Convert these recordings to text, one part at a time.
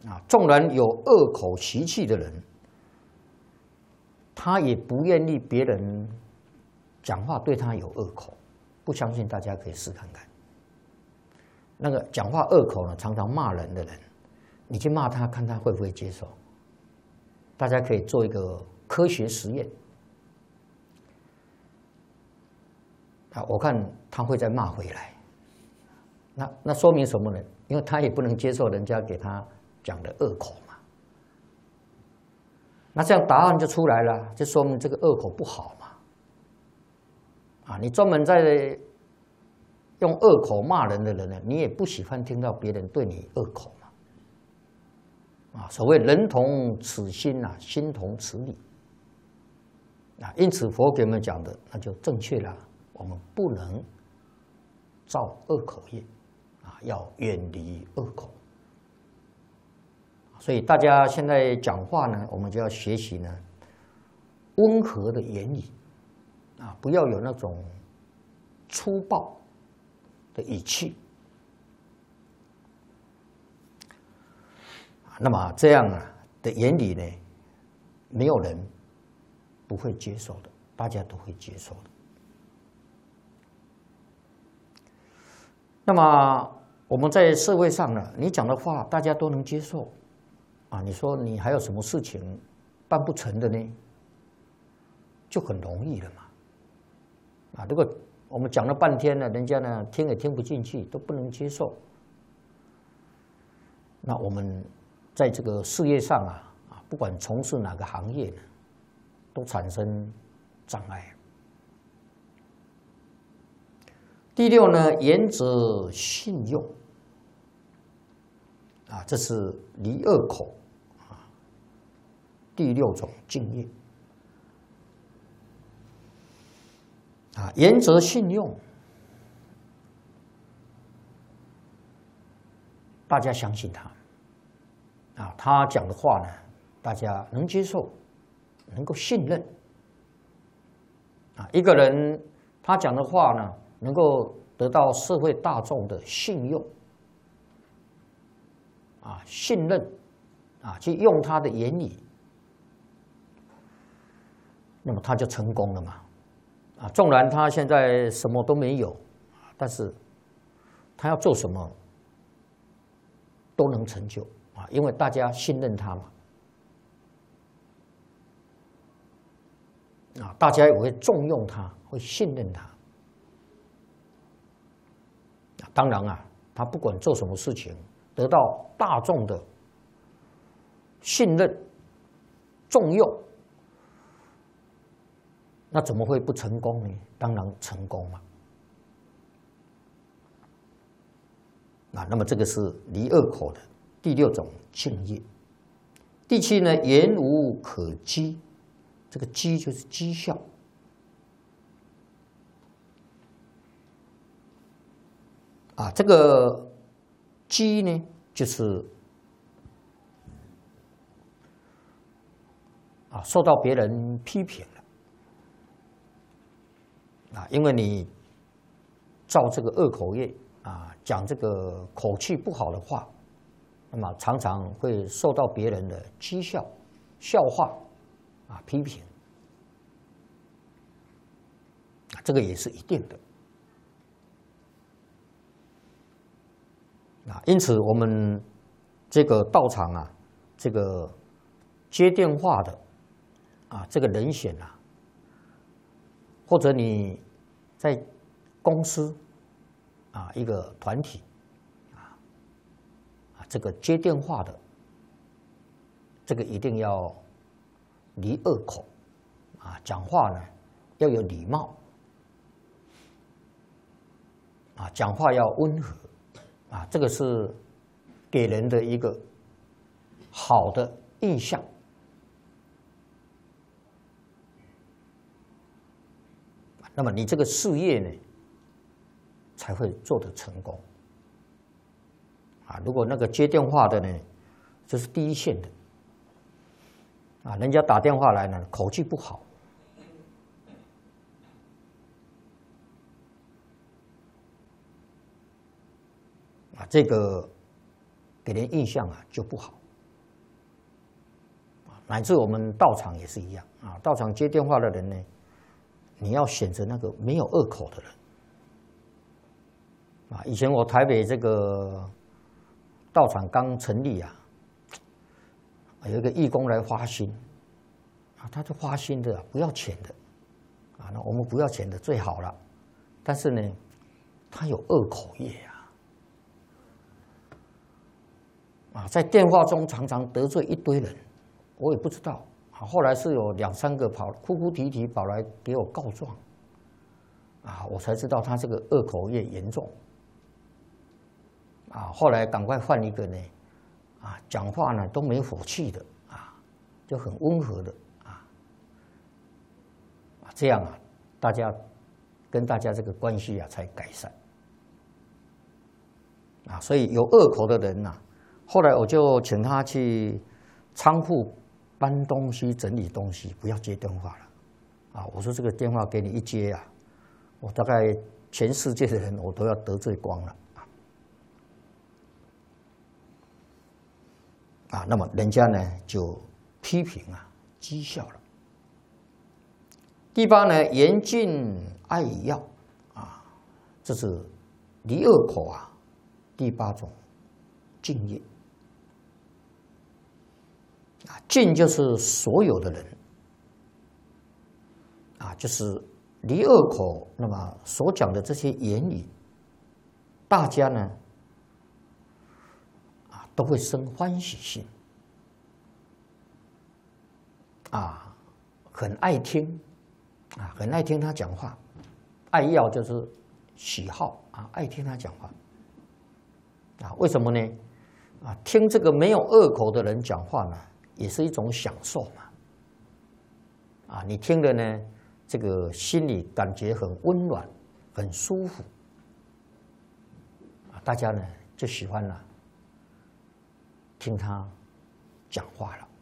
纵然有恶口习气的人，他也不愿意别人讲话对他有恶口。不相信大家可以试看看。那个讲话恶口呢，常常骂人的人，你去骂他，看他会不会接受？大家可以做一个科学实验。我看他会再骂回来。那说明什么呢？因为他也不能接受人家给他讲的恶口嘛。那这样答案就出来了，就说明这个恶口不好嘛。你专门在用恶口骂人的人呢，你也不喜欢听到别人对你恶口嘛。所谓人同此心心同此理。因此佛给我们讲的那就正确了，我们不能造恶口业，要远离恶口。所以大家现在讲话呢，我们就要学习呢温和的言语。不要有那种粗暴的语气。那么这样的言语呢，没有人不会接受的，大家都会接受的。那么我们在社会上呢，你讲的话大家都能接受你说你还有什么事情办不成的呢？就很容易了嘛。如果我们讲了半天呢，人家呢听也听不进去，都不能接受，那我们在这个事业上不管从事哪个行业呢，都产生障碍。第六呢，言者信用这是离恶口第六种境业。言者信用，大家相信他他讲的话呢，大家能接受，能够信任一个人他讲的话呢，能够得到社会大众的信用信任去用他的言语，那么他就成功了嘛。纵然他现在什么都没有，但是他要做什么都能成就因为大家信任他嘛。大家也会重用他，会信任他。当然他不管做什么事情，得到大众的信任、重用，那怎么会不成功呢？当然成功嘛。那么这个是离恶口的第六种境业。第七呢，言无可讥，这个讥就是讥笑。这个讥呢，就是受到别人批评了因为你造这个恶口业讲这个口气不好的话，那么常常会受到别人的讥笑、笑话批评这个也是一定的因此我们这个道场这个接电话的这个人选或者你在公司一个团体这个接电话的，这个一定要离恶口讲话呢要有礼貌讲话要温和这个是给人的一个好的印象那么你这个事业呢才会做得成功如果那个接电话的呢，就是第一线的人家打电话来呢，口气不好这个给人印象就不好乃至我们道场也是一样啊。道场接电话的人呢，你要选择那个没有恶口的人啊。以前我台北这个道场刚成立啊，有一个义工来发心啊，他就发心的不要钱的啊，那我们不要钱的最好了。但是呢，他有恶口业啊，在电话中常常得罪一堆人，我也不知道啊。后来是有2、3个哭哭啼啼跑来给我告状啊，我才知道他这个恶口业严重啊。后来赶快换一个呢，啊，讲话呢都没火气的啊，就很温和的啊，这样啊，跟大家这个关系啊才改善啊。所以有恶口的人呐，后来我就请他去仓库搬东西、整理东西，不要接电话了啊。我说这个电话给你一接啊，我大概全世界的人我都要得罪光了啊。那么人家呢就批评啊、讥笑了。第8呢，严禁爱药啊，这是离恶口啊第8种禁业啊。禁就是所有的人啊，就是离恶口，那么所讲的这些言语，大家呢啊都会生欢喜心啊，很爱听啊，很爱听他讲话。爱药就是喜好啊，爱听他讲话啊。为什么呢？啊，听这个没有恶口的人讲话呢，也是一种享受嘛。啊，你听了呢，这个心里感觉很温暖，很舒服啊，大家呢就喜欢了听他讲话了。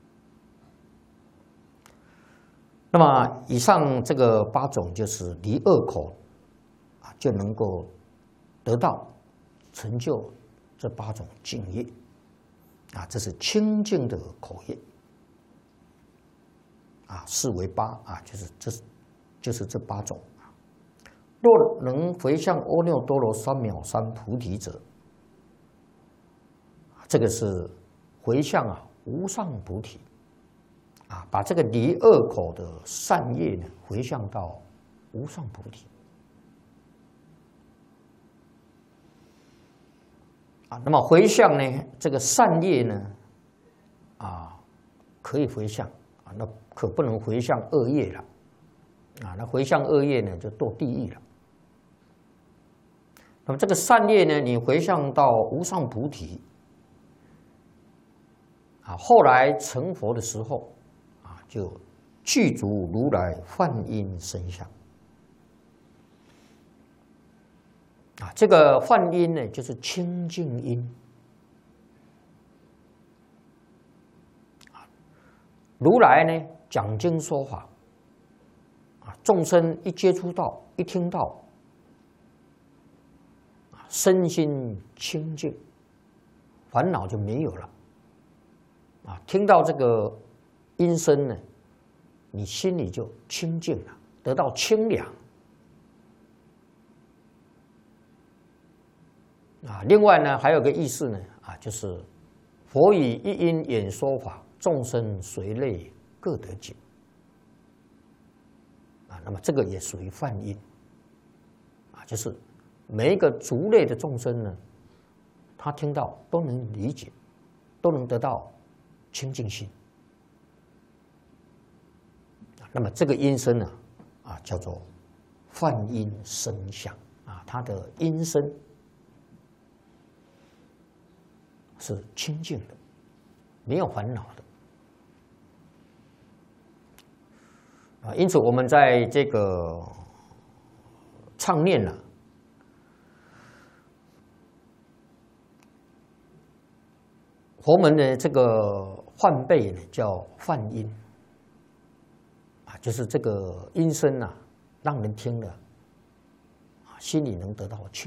那么以上这个8种就是离恶口啊，就能够得到成就这8种净业啊，这是清净的口业啊，视为8啊，就是这8种啊。若能回向阿耨多罗三藐三菩提者，这个是回向啊无上菩提啊，把这个离恶口的善业呢回向到无上菩提啊。那么回向呢，这个善业呢啊可以回向啊，那可不能回向恶业了啊。那回向恶业呢，就堕地狱了。那么这个善业呢，你回向到无上菩提啊，后来成佛的时候啊，就具足如来梵音身相啊。这个梵音呢，就是清净音啊。如来呢讲经说法啊，众生一接触到、一听到，身心清净，烦恼就没有了啊。听到这个音声呢，你心里就清净了，得到清凉啊。另外呢，还有个意思呢啊，就是佛以一音演说法，众生随类各得解啊。那么这个也属于梵音啊，就是每一个族类的众生呢，他听到都能理解，都能得到清净心。那么这个音声呢，啊，叫做梵音声相啊，它的音声是清净的，没有烦恼的啊。因此，我们在这个唱念呢，佛门的这个梵呗呢，叫梵音啊，就是这个音声啊，让人听了啊，心里能得到清